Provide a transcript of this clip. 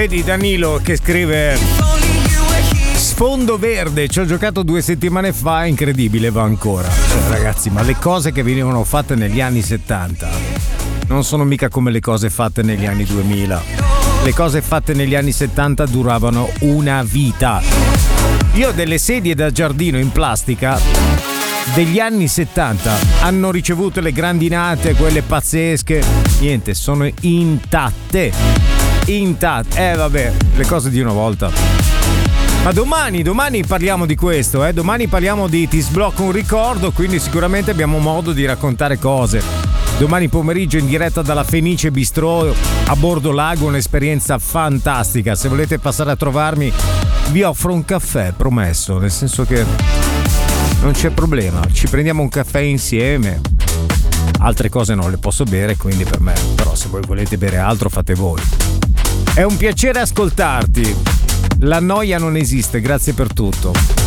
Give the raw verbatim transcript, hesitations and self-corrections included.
Vedi Danilo che scrive: sfondo verde, ci ho giocato due settimane fa, incredibile, va ancora. Cioè, ragazzi, ma le cose che venivano fatte negli anni settanta non sono mica come le cose fatte negli anni duemila. Le cose fatte negli anni settanta duravano una vita. Io ho delle sedie da giardino in plastica degli anni settanta, hanno ricevuto le grandinate, quelle pazzesche, niente, sono intatte, intatte, eh vabbè, le cose di una volta. Ma domani, domani parliamo di questo, eh? Domani parliamo di Ti sblocco un ricordo, quindi sicuramente abbiamo modo di raccontare cose. Domani pomeriggio in diretta dalla Fenice Bistrò a Bordo Lago, un'esperienza fantastica. Se volete passare a trovarmi vi offro un caffè, promesso, nel senso che non c'è problema, ci prendiamo un caffè insieme. Altre cose non le posso bere, quindi per me, però se voi volete bere altro fate voi. È un piacere ascoltarti. La noia non esiste, grazie per tutto.